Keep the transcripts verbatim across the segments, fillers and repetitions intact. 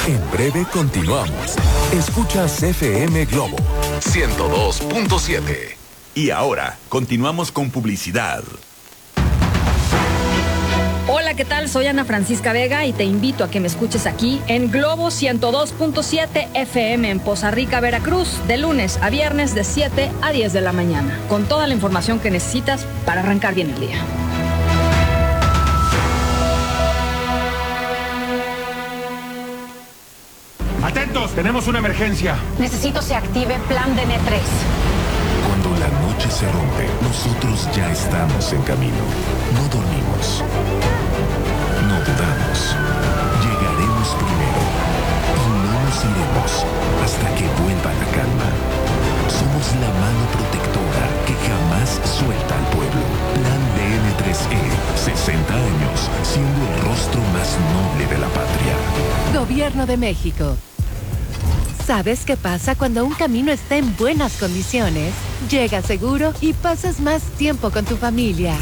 En breve continuamos. Escuchas F M Globo ciento dos punto siete. Y ahora, continuamos con publicidad. Hola, ¿qué tal? Soy Ana Francisca Vega y te invito a que me escuches aquí en Globo ciento dos punto siete F M en Poza Rica, Veracruz, de lunes a viernes de siete a diez de la mañana, con toda la información que necesitas para arrancar bien el día. ¡Atentos! ¡Tenemos una emergencia! Necesito se active Plan D N tres. Cuando la noche se rompe, nosotros ya estamos en camino. No dormimos. No dudamos. Llegaremos primero. Y no nos iremos hasta que vuelva la calma. Somos la mano protectora que jamás suelta al pueblo. Plan D N tres E. sesenta años siendo el rostro más noble de la patria. Gobierno de México. ¿Sabes qué pasa cuando un camino está en buenas condiciones? Llega seguro y pasas más tiempo con tu familia.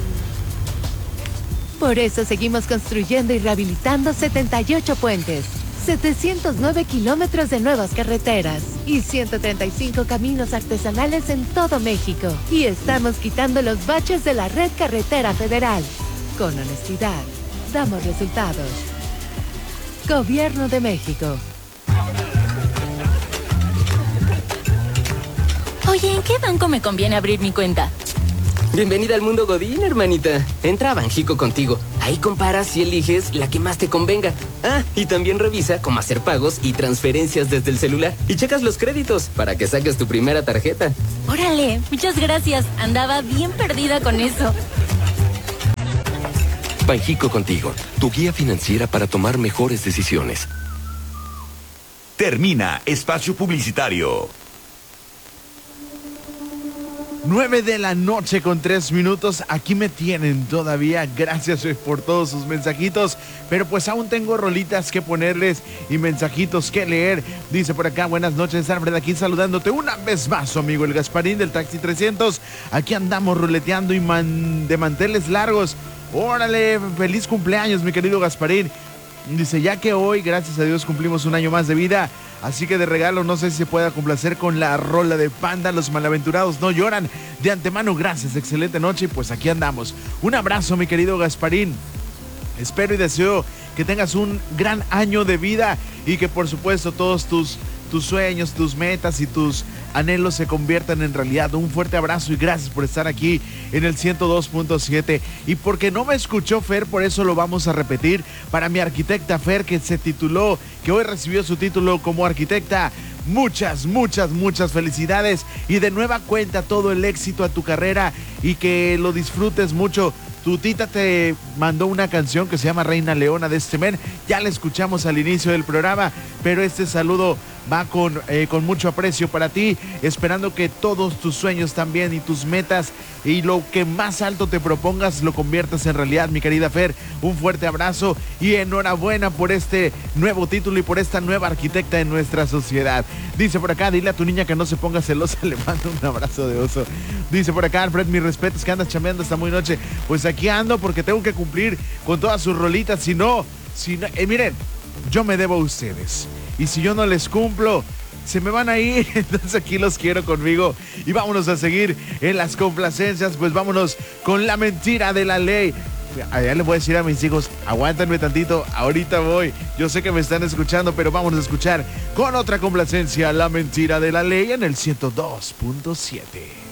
Por eso seguimos construyendo y rehabilitando setenta y ocho puentes, setecientos nueve kilómetros de nuevas carreteras y ciento treinta y cinco caminos artesanales en todo México. Y estamos quitando los baches de la red carretera federal. Con honestidad, damos resultados. Gobierno de México. Oye, ¿en qué banco me conviene abrir mi cuenta? Bienvenida al mundo Godín, hermanita. Entra a Banjico contigo. Ahí comparas y eliges la que más te convenga. Ah, y también revisa cómo hacer pagos y transferencias desde el celular. Y checas los créditos para que saques tu primera tarjeta. Órale, muchas gracias. Andaba bien perdida con eso. Banjico contigo, tu guía financiera para tomar mejores decisiones. Termina espacio publicitario. nueve de la noche con tres minutos, aquí me tienen todavía, gracias por todos sus mensajitos, pero pues aún tengo rolitas que ponerles y mensajitos que leer. Dice por acá, buenas noches Alfred, aquí saludándote una vez más, su amigo el Gasparín del Taxi trescientos, aquí andamos ruleteando y man, de manteles largos. Órale, feliz cumpleaños mi querido Gasparín. Dice, ya que hoy, gracias a Dios, cumplimos un año más de vida, así que de regalo no sé si se pueda complacer con la rola de Panda, Los Malaventurados No Lloran. De antemano, gracias, excelente noche y pues aquí andamos. Un abrazo, mi querido Gasparín. Espero y deseo que tengas un gran año de vida y que por supuesto todos tus, tus sueños, tus metas y tus anhelos se conviertan en realidad. Un fuerte abrazo y gracias por estar aquí en el ciento dos punto siete. Y porque no me escuchó Fer, por eso lo vamos a repetir para mi arquitecta Fer, que se tituló, que hoy recibió su título como arquitecta. Muchas, muchas, muchas felicidades y de nueva cuenta todo el éxito a tu carrera y que lo disfrutes mucho. Tu tita te mandó una canción que se llama Reina Leona de este men, ya la escuchamos al inicio del programa, pero este saludo va con, eh, con mucho aprecio para ti, esperando que todos tus sueños también y tus metas y lo que más alto te propongas lo conviertas en realidad, mi querida Fer. Un fuerte abrazo y enhorabuena por este nuevo título y por esta nueva arquitecta en nuestra sociedad. Dice por acá, dile a tu niña que no se ponga celosa, le mando un abrazo de oso. Dice por acá, Alfred, mis respetos, que andas chambeando esta muy noche. Pues aquí ando porque tengo que cumplir con todas sus rolitas, si no, si no, eh, miren, yo me debo a ustedes. Y si yo no les cumplo, se me van a ir. Entonces aquí los quiero conmigo. Y vámonos a seguir en las complacencias. Pues vámonos con La Mentira de la Ley. Allá les voy a decir a mis hijos, aguántenme tantito, ahorita voy. Yo sé que me están escuchando, pero vámonos a escuchar con otra complacencia La Mentira de la Ley en el ciento dos punto siete.